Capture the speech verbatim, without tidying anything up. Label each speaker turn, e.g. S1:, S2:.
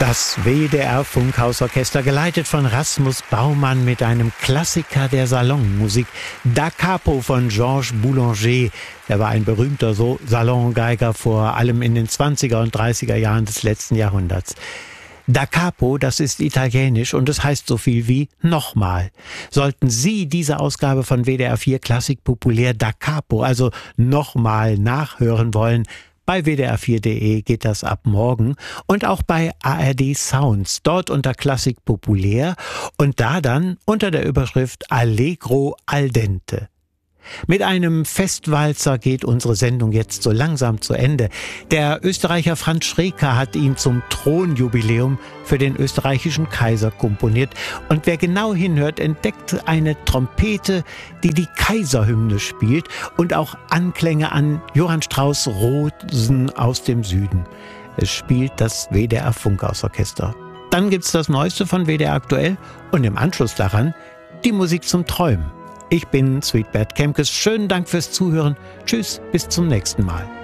S1: Das W D R-Funkhausorchester, geleitet von Rasmus Baumann mit einem Klassiker der Salonmusik, Da Capo von Georges Boulanger. Er war ein berühmter so Salongeiger, vor allem in den zwanziger und dreißiger Jahren des letzten Jahrhunderts. Da Capo, das ist italienisch und es heißt so viel wie nochmal. Sollten Sie diese Ausgabe von W D R vier Klassik populär Da Capo, also nochmal nachhören wollen, bei W D R vier Punkt de geht das ab morgen und auch bei A R D Sounds, dort unter Klassik populär und da dann unter der Überschrift Allegro al dente. Mit einem Festwalzer geht unsere Sendung jetzt so langsam zu Ende. Der Österreicher Franz Schreker hat ihn zum Thronjubiläum für den österreichischen Kaiser komponiert. Und wer genau hinhört, entdeckt eine Trompete, die die Kaiserhymne spielt und auch Anklänge an Johann Strauss' Rosen aus dem Süden. Es spielt das W D R-Funkhausorchester. Dann gibt's das Neueste von W D R aktuell und im Anschluss daran die Musik zum Träumen. Ich bin Sweetbert Kemkes. Schönen Dank fürs Zuhören. Tschüss, bis zum nächsten Mal.